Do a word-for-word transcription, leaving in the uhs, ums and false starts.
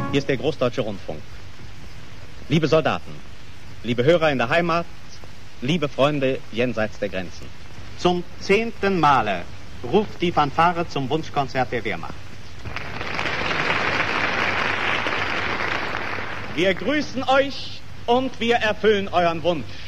Hier ist der Großdeutsche Rundfunk. Liebe Soldaten, liebe Hörer in der Heimat, liebe Freunde jenseits der Grenzen. Zum zehnten Male ruft die Fanfare zum Wunschkonzert der Wehrmacht. Wir grüßen euch und wir erfüllen euren Wunsch.